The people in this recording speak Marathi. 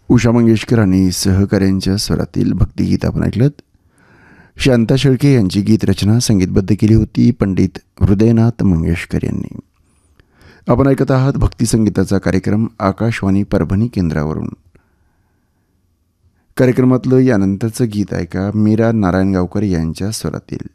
उषा मंगेशकर आणि सहकाऱ्यांच्या स्वरातील भक्तिगीत आपण ऐकलं. शांता शेळके यांची गीत रचना संगीतबद्ध केली होती पंडित हृदयनाथ मंगेशकर यांनी. आपण ऐकत आहात भक्ती संगीताचा कार्यक्रम आकाशवाणी परभणी केंद्रावरून. कार्यक्रमातलं यानंतरचं गीत ऐका मीरा नारायणगावकर यांच्या स्वरातील.